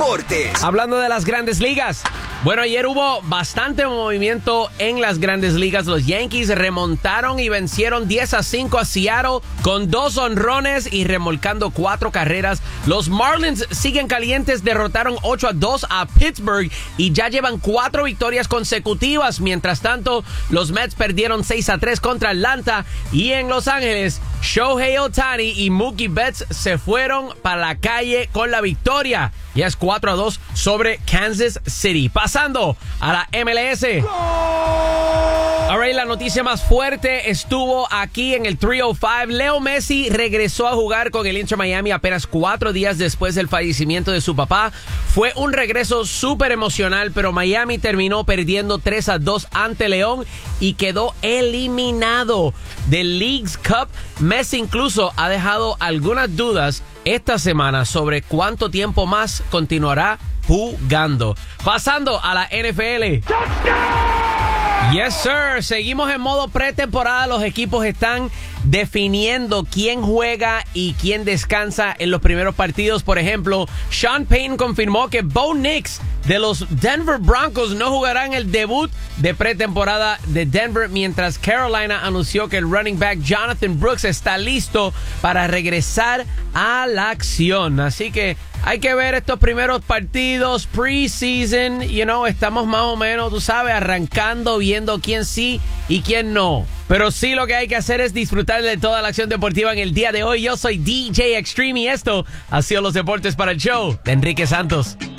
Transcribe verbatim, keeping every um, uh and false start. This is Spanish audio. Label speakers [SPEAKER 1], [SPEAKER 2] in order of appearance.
[SPEAKER 1] deportes.
[SPEAKER 2] Hablando de las grandes ligas. Bueno, ayer hubo bastante movimiento en las grandes ligas. Los Yankees remontaron y vencieron diez a cinco a Seattle con dos honrones y remolcando cuatro carreras. Los Marlins siguen calientes, derrotaron ocho a dos a Pittsburgh y ya llevan cuatro victorias consecutivas. Mientras tanto, los Mets perdieron seis a tres contra Atlanta y en Los Ángeles, Shohei Ohtani y Mookie Betts se fueron para la calle con la victoria. Ya es cuatro a dos sobre Kansas City. Pasando a la M L S. Ahora, la noticia más fuerte estuvo aquí en el trescientos cinco. Leo Messi regresó a jugar con el Inter Miami apenas cuatro días después del fallecimiento de su papá. Fue un regreso súper emocional, pero Miami terminó perdiendo tres a dos ante León y quedó eliminado del Leagues Cup. Messi incluso ha dejado algunas dudas esta semana sobre cuánto tiempo más continuará jugando. Pasando a la N F L. Yes, sir. Seguimos en modo pretemporada. Los equipos están definiendo quién juega y quién descansa en los primeros partidos. Por ejemplo, Sean Payton confirmó que Bo Nix de los Denver Broncos no jugará en el debut de pretemporada de Denver, mientras Carolina anunció que el running back Jonathan Brooks está listo para regresar a la acción. Así que hay que ver estos primeros partidos preseason, you know, estamos más o menos, tú sabes, arrancando, viendo quién sí y quién no. Pero sí, lo que hay que hacer es disfrutar de toda la acción deportiva en el día de hoy. Yo soy D J Extreme y esto ha sido los deportes para el show de Enrique Santos.